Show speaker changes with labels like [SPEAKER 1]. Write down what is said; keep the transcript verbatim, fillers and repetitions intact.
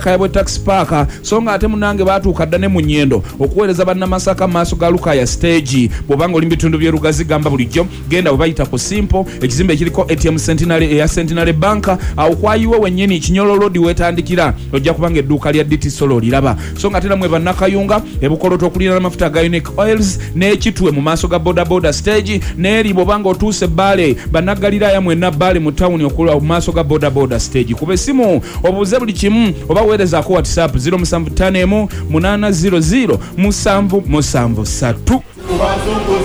[SPEAKER 1] Kayabwe taxi park songa ate munange batuuka dda ne mu nnyendo okuweereza bannamasaka mu maaso ga Lukaya stage bw'obanga oli mu bitundu by'erugazi gamba bulijjo genda bwe bayita ku Simple ekizimbe ekiriko A T M Centenary eya Centenary Bank awo kwayiwe wennyini Kinyolo Road weetandikira ojja kubanga edduuka lya D T Solo liraba songa ate namwe bannakayunga ebukoloto okulira n'amafuta ga Unique Oils n'ekitwe mu maaso ga boda boda stage n'eri bw'obanga otuuse Bale bannaggaliraaya mwenna Bale mu tawuni okula mu maaso ga boda boda stage kuba essimu obuuze buli kimu oba weereza ku WhatsApp zero seven five one eight zero zero seven seven three.